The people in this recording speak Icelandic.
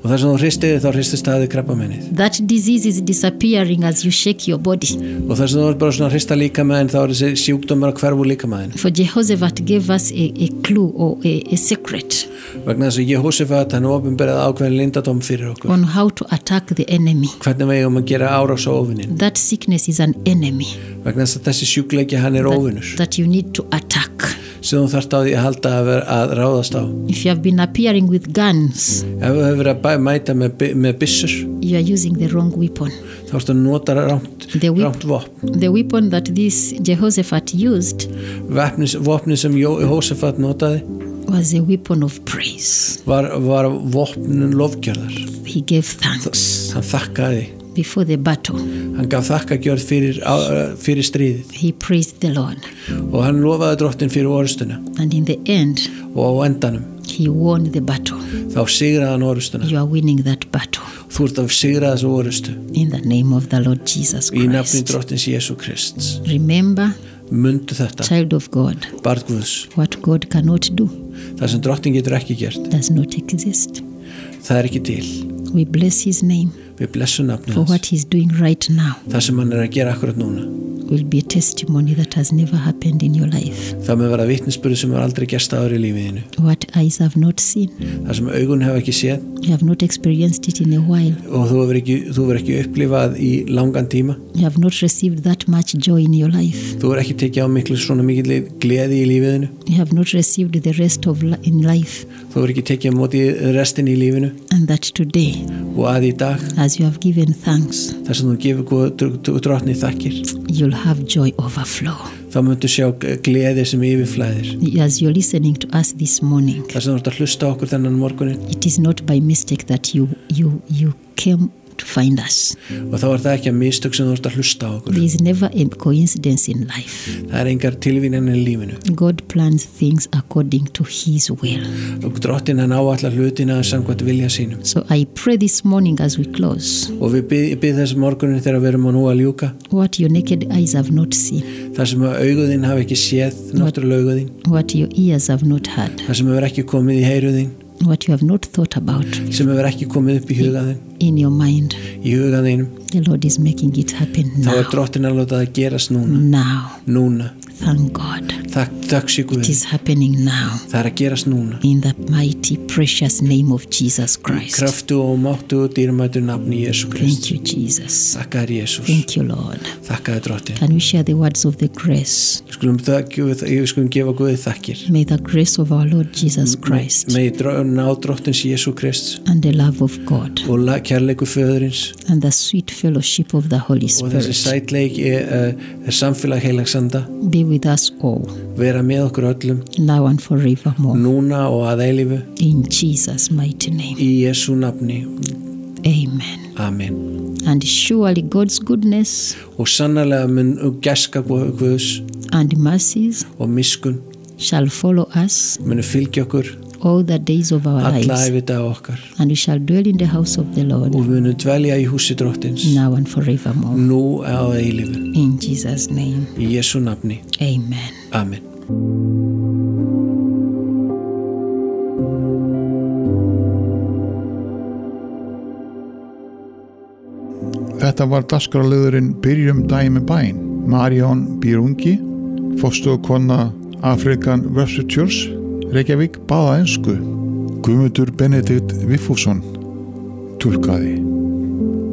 Og þar sem þú hristir þá hristist það krabbameinið. That disease is disappearing as you shake your body. Og þar sem þú bara svona hrista líkamæðin þá þessi sjúkdómar að hverfu líkamæðin. For Jehoshaphat gave us a clue or a secret. Vegna þess að Jehoshaphat hann opinberaði ákveðin leyndardóm fyrir okkur. On how to attack the enemy. Hvernig við eigum að gera árás á óvininn. That sickness is an enemy. Vegna þess að þessi sjúkleiki hann óvinur. That you need to attack. Sem þú þarft á því að halda að ráðast á. If you have been appearing with guns, ef þú hefur verið að mæta með byssur, you are using the wrong weapon. Þá ertu að nota rangt vopn. The weapon that this Jehoshaphat used vopnið sem Jehoshaphat notaði was a weapon of praise. var vopnun lofgjörðar. He gave thanks. Hann þakkaði before the battle. Hann gaf þakkagjörð fyrir stríðið. He praised the Lord. Og hann lofaði Drottinn fyrir orustuna. And in the end, og á endanum, he won the battle. Þá sigraði hann orustuna. You are winning that battle. Þú ert að sigra þessu orustu. In the name of the Lord Jesus Christ. Í nafni Drottins Jesú Krists. Remember, mundu þetta, child of God, barn Guðs. What God cannot do, það sem Drottinn getur ekki gert, does not exist. Það ekki til. We bless his name. Við blessum nafnið for what he's doing right now. Það sem hann að gera akkurat núna. Will be a testimony that has never happened in your life. Það mun vera vitnisburður sem aldrei gerst áður í lífinu. What eyes have not seen. Það sem augun hafa ekki séð. You have not experienced it in a while. Og þú hefur ekki upplifað í langan tíma. You have not received that much joy in your life. Þú hefur ekki tekið á miklu svona mikil gleði í lífinu. You have not received the rest of in life. Þú hefur ekki tekið á móti restin í lífinu. And that today, og að í dag, as you have given thanks, þar sem þú gefur Drottni þakkir, you'll have joy overflow. Þá muntu sjá gleði sem yfirflæðir. As you're listening to us this morning, þar sem þú ert að hlusta okkur þennan morgunin, it is not by mistake that you came to find us. Og þá það ekki að mistök sem þú ert að hlusta okkur. There is never a coincidence in life. Það engar tilvíðanir í lífinu. God plans things according to his will. Og Drottinn hann áætlar hlutina samkvæmt vilja sínum. So I pray this morning as we close. Og við bið þess morgunin þegar við erum nú að ljúka. What your naked eyes have not seen. Það sem augun þín hafa ekki séð, náttúrulega augun þín. What your ears have not heard. Það sem hefur ekki komið í heyru þín. What you have not thought about. Sem hefur ekki komið upp í hugan þín. In your mind. Í hugan þínum. The Lord is making it happen now. Þá Drottinn að láta það gerast núna. Now. Núna. Thank God. Takk sé Guði. It is happening now. Það að gerast núna. In the mighty precious name of Jesus Christ. Kraftu og máttu og dýrmætu nafni Jesú Krist. Thank you Jesus. Þakka þér Jesús. Thank you Lord. Þakka þér Drottinn. Can we share the words of the grace? Við skulum gefa Guði þakkir. May the grace of our Lord Jesus Christ. May ná Drottins Jesú Krist. And the love of God. Og kærleikur föðurins. And the sweet fellowship of the Holy Spirit. Og þessi sætleiki samfélag heilags anda. Be with us all. Vera með okkur öllum. Now and forevermore. Núna og að eilífu. In Jesus mighty name. Í Jesú nafni. Amen. Amen. And surely God's goodness. Og sannarlega mun gæska Guðs. And mercies. Og miskunn. Shall follow us. Munu fylgja okkur. All the days of our lives. Alla ævidaga okkar. And we shall dwell in the house of the Lord. Og við munum dvelja í húsi Drottins. Now and forevermore. Nú að eilífu. In Jesus name. Í Jesú nafni. Amen. Amen. Þetta var dagskrárliðurinn Byrjum daginn með bæn. Marion Bírungi, forstöðukona African Worship Church, Reykjavík, baða ensku. Guðmundur Benedikt Viffússon, túlkaði.